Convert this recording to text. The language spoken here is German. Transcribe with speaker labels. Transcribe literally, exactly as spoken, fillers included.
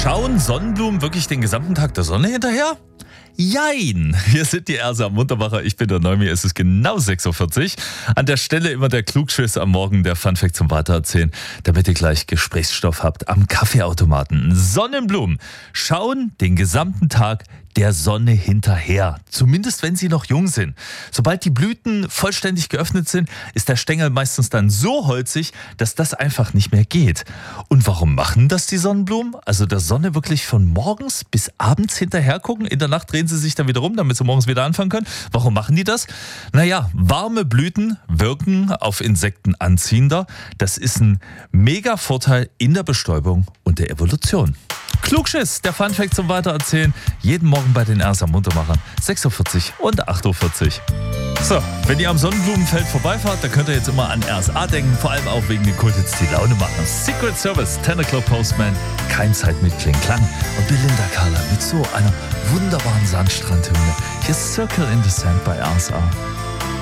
Speaker 1: Schauen Sonnenblumen wirklich den gesamten Tag der Sonne hinterher? Jein! Hier sind die Erse am Muntermacher. Ich bin der Neumi. Es ist genau sechs Uhr vierzig. An der Stelle immer der Klugschiss am Morgen, der Funfact zum Weitererzählen, damit ihr gleich Gesprächsstoff habt am Kaffeeautomaten. Sonnenblumen schauen den gesamten Tag der Sonne hinterher. Zumindest wenn sie noch jung sind. Sobald die Blüten vollständig geöffnet sind, ist der Stängel meistens dann so holzig, dass das einfach nicht mehr geht. Und warum machen das die Sonnenblumen? Also der Sonne wirklich von morgens bis abends hinterher gucken. In der Nacht drehen sie sich dann wieder rum, damit sie morgens wieder anfangen können. Warum machen die das? Naja, warme Blüten wirken auf Insekten anziehender. Das ist ein mega Vorteil in der Bestäubung und der Evolution. Klugschiss, der Funfact zum Weitererzählen. Jeden Morgen bei den Erse am Muntermachern. sechs Uhr vierzig und acht Uhr vierzig. So, wenn ihr am Sonnenblumenfeld vorbeifahrt, dann könnt ihr jetzt immer an R S A denken. Vor allem auch wegen den Kulthits, die Laune machen. Secret Service, ten o'clock Postman, Keimzeit mit Kling-Klang und Belinda Carla mit so einer wunderbaren Sandstrandhymne. Hier ist Circle in the Sand bei R S A.